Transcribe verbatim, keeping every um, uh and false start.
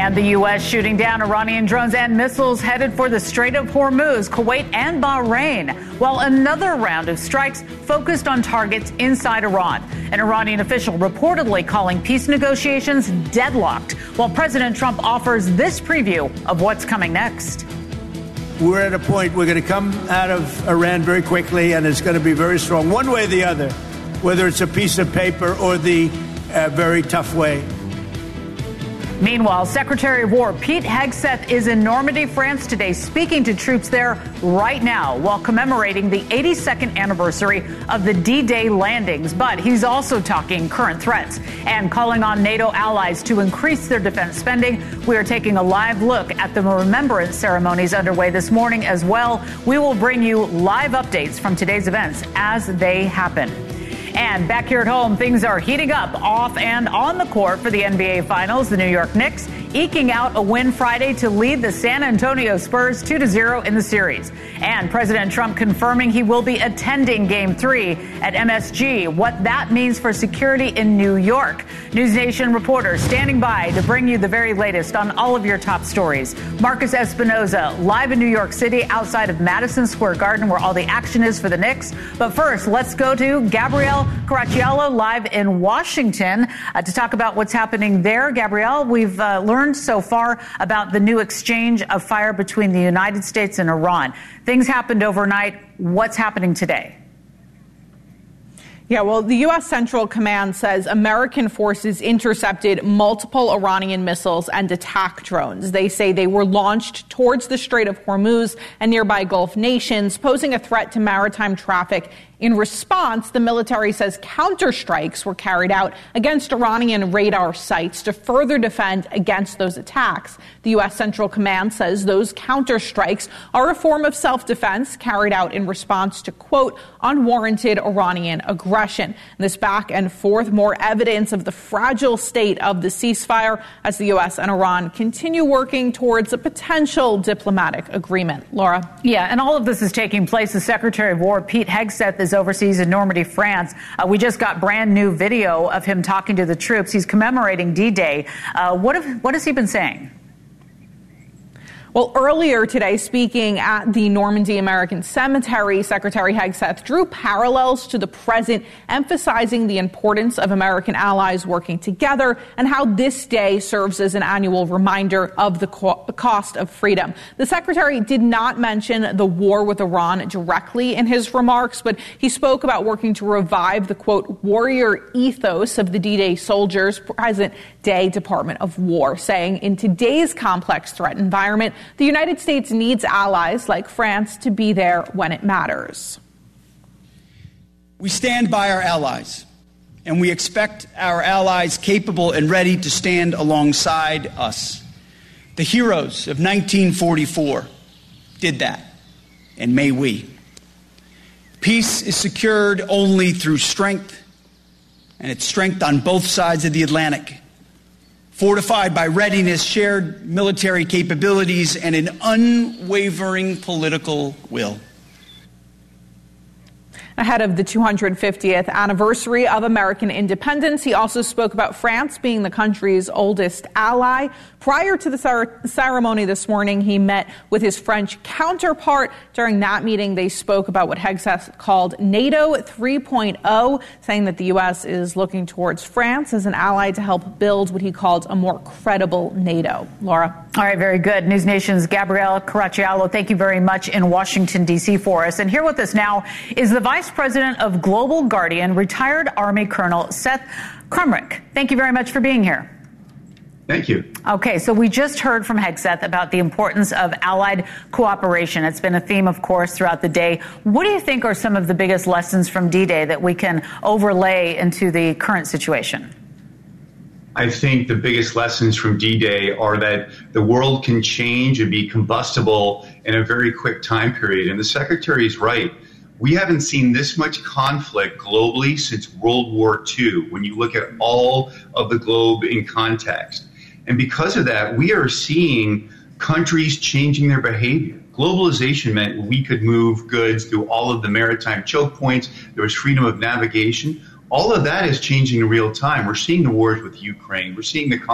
And the U S shooting down Iranian drones and missiles headed for the Strait of Hormuz, Kuwait and Bahrain, while another round of strikes focused on targets inside Iran. An Iranian official reportedly calling peace negotiations deadlocked, while President Trump offers this preview of what's coming next. We're at a point we're going to come out of Iran very quickly, and it's going to be very strong, one way or the other, whether it's a piece of paper or the uh, very tough way. Meanwhile, Secretary of War Pete Hegseth is in Normandy, France today, speaking to troops there right now while commemorating the eighty-second anniversary of the D-Day landings. But he's also talking current threats and calling on NATO allies to increase their defense spending. We are taking a live look at the remembrance ceremonies underway this morning as well. We will bring you live updates from today's events as they happen. And back here at home, things are heating up off and on the court for the N B A Finals. The New York Knicks eking out a win Friday to lead the San Antonio Spurs two to zero in the series. And President Trump confirming he will be attending Game three at M S G. What that means for security in New York. News Nation reporters standing by to bring you the very latest on all of your top stories. Marcus Espinoza live in New York City outside of Madison Square Garden where all the action is for the Knicks. But first, let's go to Gabrielle Caracciolo live in Washington uh, to talk about what's happening there. Gabrielle, we've uh, learned so far about the new exchange of fire between the United States and Iran. Things happened overnight. What's happening today? Yeah, well, the U S. Central Command says American forces intercepted multiple Iranian missiles and attack drones. They say they were launched towards the Strait of Hormuz and nearby Gulf nations, posing a threat to maritime traffic. In response, the military says counterstrikes were carried out against Iranian radar sites to further defend against those attacks. The U S. Central Command says those counterstrikes are a form of self-defense carried out in response to, quote, unwarranted Iranian aggression. This back and forth, more evidence of the fragile state of the ceasefire as the U S and Iran continue working towards a potential diplomatic agreement. Laura? Yeah, and all of this is taking place. The Secretary of War, Pete Hegseth, is overseas in Normandy, France. Uh, we just got brand new video of him talking to the troops. He's commemorating D-Day. Uh, what, have, what has he been saying? Well, earlier today, speaking at the Normandy American Cemetery, Secretary Hegseth drew parallels to the present, emphasizing the importance of American allies working together and how this day serves as an annual reminder of the co- cost of freedom. The secretary did not mention the war with Iran directly in his remarks, but he spoke about working to revive the, quote, warrior ethos of the D-Day soldiers, present-day Department of War, saying in today's complex threat environment, the United States needs allies like France to be there when it matters. We stand by our allies, and we expect our allies capable and ready to stand alongside us. The heroes of nineteen forty-four did that, and may we. Peace is secured only through strength, and it's strength on both sides of the Atlantic. Fortified by readiness, shared military capabilities, and an unwavering political will. Ahead of the two hundred fiftieth anniversary of American independence, he also spoke about France being the country's oldest ally. Prior to the cer- ceremony this morning, he met with his French counterpart. During that meeting, they spoke about what Hegseth called NATO three point oh, saying that the U S is looking towards France as an ally to help build what he called a more credible NATO. Laura? All right, very good. News Nation's Gabrielle Caracciolo, thank you very much in Washington, D C for us. And here with us now is the Vice President of Global Guardian, retired Army Colonel Seth Crumrick. Thank you very much for being here. Thank you. Okay, so we just heard from Hegseth about the importance of allied cooperation. It's been a theme, of course, throughout the day. What do you think are some of the biggest lessons from D-Day that we can overlay into the current situation? I think the biggest lessons from D-Day are that the world can change and be combustible in a very quick time period. And the Secretary is right. We haven't seen this much conflict globally since World War Two, when you look at all of the globe in context. And because of that, we are seeing countries changing their behavior. Globalization meant we could move goods through all of the maritime choke points. There was freedom of navigation. All of that is changing in real time. We're seeing the wars with Ukraine. We're seeing the